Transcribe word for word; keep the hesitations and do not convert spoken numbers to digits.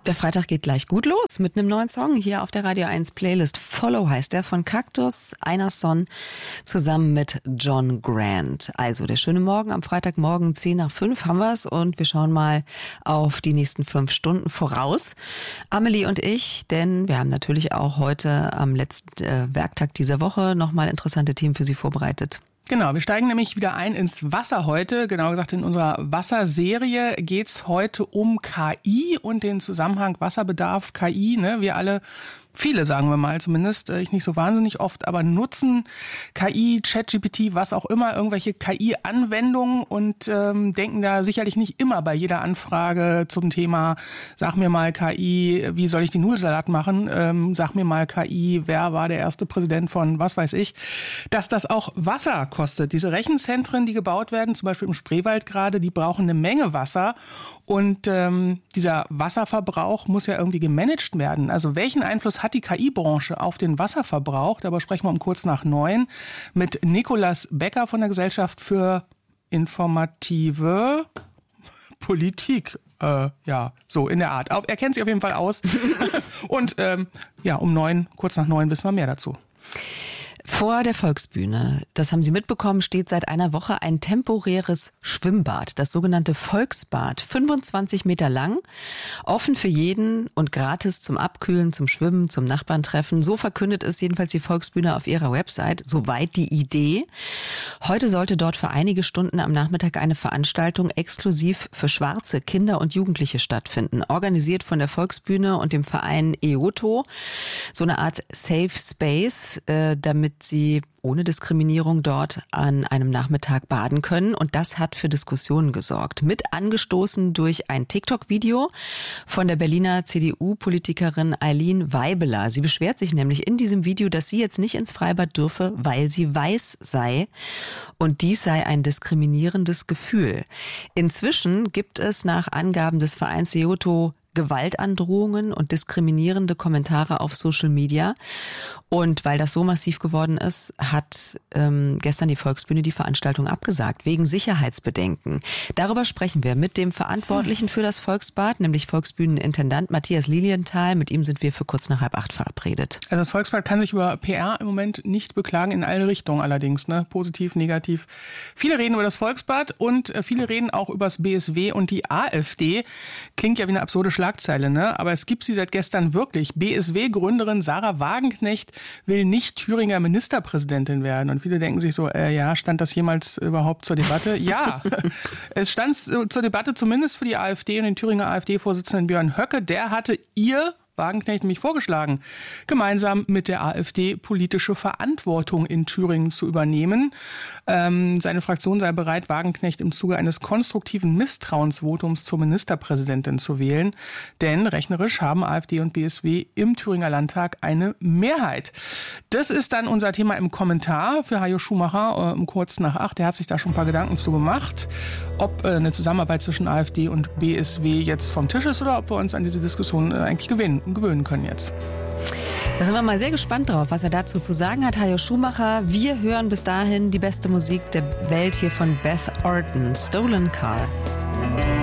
Der Freitag geht gleich gut los mit einem neuen Song hier auf der Radio eins Playlist. Follow heißt der von Kaktus, Einarsson zusammen mit John Grant. Also der schöne Morgen am Freitagmorgen, zehn nach fünf haben wir's und wir schauen mal auf die nächsten fünf Stunden voraus. Amelie und ich, denn wir haben natürlich auch heute am letzten äh, Werktag dieser Woche nochmal interessante Themen für Sie vorbereitet. Genau, wir steigen nämlich wieder ein ins Wasser heute. Genau gesagt, in unserer Wasserserie geht's heute um K I und den Zusammenhang Wasserbedarf, K I. Ne? Wir alle, viele sagen wir mal zumindest, ich nicht so wahnsinnig oft, aber nutzen K I, ChatGPT, was auch immer, irgendwelche K I-Anwendungen und ähm, denken da sicherlich nicht immer bei jeder Anfrage zum Thema, sag mir mal K I, wie soll ich den Nudelsalat machen? Ähm, sag mir mal K I, wer war der erste Präsident von was weiß ich, dass das auch Wasser kostet. Diese Rechenzentren, die gebaut werden, zum Beispiel im Spreewald gerade, die brauchen eine Menge Wasser. Und ähm, dieser Wasserverbrauch muss ja irgendwie gemanagt werden. Also welchen Einfluss hat die K I-Branche auf den Wasserverbrauch? Darüber sprechen wir um kurz nach neun mit Nicolas Becker von der Gesellschaft für informative Politik. Äh, ja, so in der Art. Er kennt sich auf jeden Fall aus. Und ähm, ja, um neun, kurz nach neun wissen wir mehr dazu. Vor der Volksbühne, das haben Sie mitbekommen, steht seit einer Woche ein temporäres Schwimmbad, das sogenannte Volksbad, fünfundzwanzig Meter lang, offen für jeden und gratis zum Abkühlen, zum Schwimmen, zum Nachbarntreffen. So verkündet es jedenfalls die Volksbühne auf ihrer Website, soweit die Idee. Heute sollte dort für einige Stunden am Nachmittag eine Veranstaltung exklusiv für schwarze Kinder und Jugendliche stattfinden, organisiert von der Volksbühne und dem Verein E O T O, so eine Art Safe Space, äh, damit sie ohne Diskriminierung dort an einem Nachmittag baden können. Und das hat für Diskussionen gesorgt. Mit angestoßen durch ein TikTok-Video von der Berliner C D U-Politikerin Eileen Weibeler. Sie beschwert sich nämlich in diesem Video, dass sie jetzt nicht ins Freibad dürfe, weil sie weiß sei. Und dies sei ein diskriminierendes Gefühl. Inzwischen gibt es nach Angaben des Vereins E O T O Gewaltandrohungen und diskriminierende Kommentare auf Social Media. Und weil das so massiv geworden ist, hat ähm, gestern die Volksbühne die Veranstaltung abgesagt, wegen Sicherheitsbedenken. Darüber sprechen wir mit dem Verantwortlichen für das Volksbad, nämlich Volksbühnenintendant Matthias Lilienthal. Mit ihm sind wir für kurz nach halb acht verabredet. Also das Volksbad kann sich über P R im Moment nicht beklagen, in alle Richtungen allerdings, ne? Positiv, negativ. Viele reden über das Volksbad und viele reden auch über das B S W und die AfD. Klingt ja wie eine absurde Schlagzeile, ne? Aber es gibt sie seit gestern wirklich. B S W-Gründerin Sarah Wagenknecht will nicht Thüringer Ministerpräsidentin werden. Und viele denken sich so, äh, ja, stand das jemals überhaupt zur Debatte? Ja, es stand zur Debatte zumindest für die AfD und den Thüringer AfD-Vorsitzenden Björn Höcke. Der hatte ihr Wagenknecht nämlich vorgeschlagen, gemeinsam mit der AfD politische Verantwortung in Thüringen zu übernehmen. Ähm, seine Fraktion sei bereit, Wagenknecht im Zuge eines konstruktiven Misstrauensvotums zur Ministerpräsidentin zu wählen. Denn rechnerisch haben AfD und B S W im Thüringer Landtag eine Mehrheit. Das ist dann unser Thema im Kommentar für Hajo Schumacher äh, um kurz nach acht. Der hat sich da schon ein paar Gedanken zu gemacht, ob äh, eine Zusammenarbeit zwischen AfD und B S W jetzt vom Tisch ist oder ob wir uns an diese Diskussion äh, eigentlich gewinnen. gewöhnen können jetzt. Da sind wir mal sehr gespannt drauf, was er dazu zu sagen hat. Hajo Schumacher, wir hören bis dahin die beste Musik der Welt hier von Beth Orton, Stolen Car.